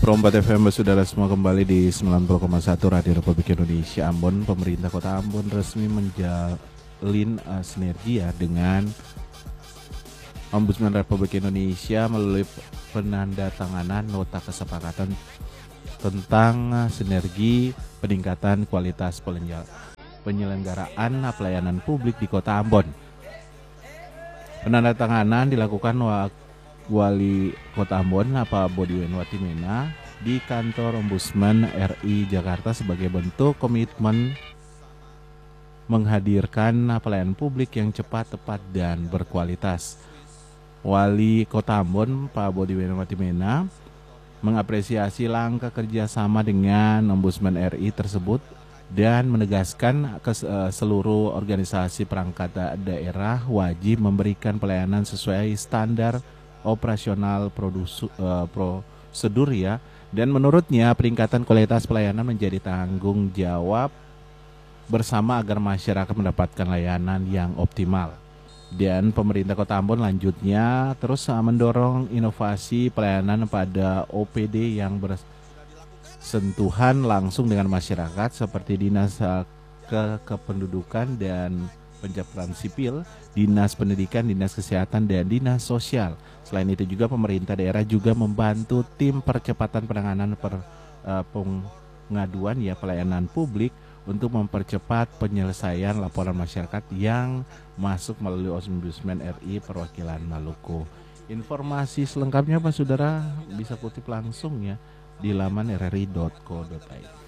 Perompat FM, saudara semua, kembali di 90,1 Radio Republik Indonesia Ambon. Pemerintah Kota Ambon resmi menjalin sinergi dengan Ombudsman Republik Indonesia melalui penandatanganan nota kesepakatan tentang sinergi peningkatan kualitas penyelenggaraan pelayanan publik di Kota Ambon. Penandatanganan dilakukan Wali Kota Ambon Pak Bodiwen Watimena di kantor Ombudsman RI Jakarta sebagai bentuk komitmen menghadirkan pelayanan publik yang cepat, tepat, dan berkualitas. Wali Kota Ambon Pak Bodiwen Watimena mengapresiasi langkah kerjasama dengan Ombudsman RI tersebut dan menegaskan seluruh organisasi perangkat daerah wajib memberikan pelayanan sesuai standar operasional prosedur ya, dan menurutnya peningkatan kualitas pelayanan menjadi tanggung jawab bersama agar masyarakat mendapatkan layanan yang optimal. Dan pemerintah Kota Ambon lanjutnya terus mendorong inovasi pelayanan pada OPD yang bersentuhan langsung dengan masyarakat seperti Dinas Kependudukan dan Pencatatan Sipil, Dinas Pendidikan, Dinas Kesehatan, dan Dinas Sosial. Selain itu juga pemerintah daerah juga membantu tim percepatan penanganan pengaduan pelayanan publik untuk mempercepat penyelesaian laporan masyarakat yang masuk melalui Ombudsman RI perwakilan Maluku. Informasi selengkapnya Pak Saudara bisa kutip langsung ya di laman rri.co.id.